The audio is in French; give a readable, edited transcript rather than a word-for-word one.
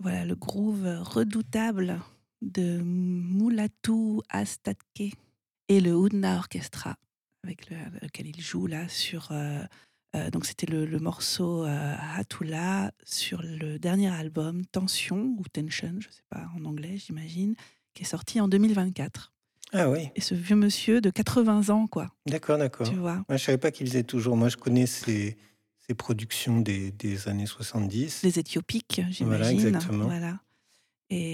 Voilà, le groove redoutable de Mulatu Astatke et le Udna Orchestra avec lequel il joue là sur... donc c'était le morceau Hatula sur le dernier album Tension ou Tension, je sais pas en anglais j'imagine, qui est sorti en 2024. Ah oui, Et ce vieux monsieur de 80 ans quoi, d'accord, tu d'accord. vois, Moi, je savais pas qu'il faisait toujours. Moi, je connais ses productions des années 70. les Éthiopiques Voilà, j'imagine, exactement. voilà. Et